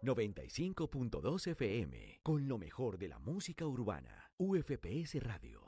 95.2 FM, con lo mejor de la música urbana. UFPS Radio.